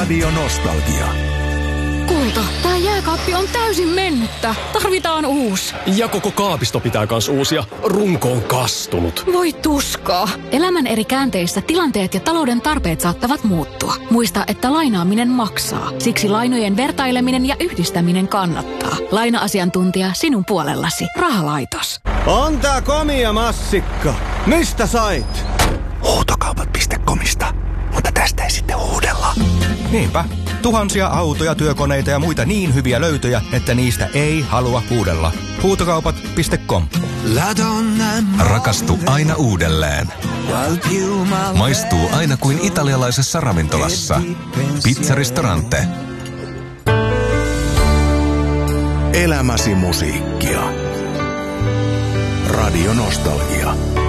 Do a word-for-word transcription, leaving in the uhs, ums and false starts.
Radio Nostalgia. Kulta, tää jääkaappi on täysin mennyttä. Tarvitaan uusi. Ja koko kaapisto pitää kans uusia. Runko on kastunut. Voi tuskaa. Elämän eri käänteissä tilanteet ja talouden tarpeet saattavat muuttua. Muista, että lainaaminen maksaa. Siksi lainojen vertaileminen ja yhdistäminen kannattaa. Laina-asiantuntija sinun puolellasi. Rahalaitos. On tää komia massikka. Mistä sait? Huutokaupat piste comista. Mutta tästä ei sitten huudella. Niinpä. Tuhansia autoja, työkoneita ja muita niin hyviä löytöjä, että niistä ei halua huudella. Huutokaupat piste com. Rakastu aina uudelleen. Maistuu aina kuin italialaisessa ravintolassa. Pizzaristorante. Elämäsi musiikkia. Radio Nostalgia.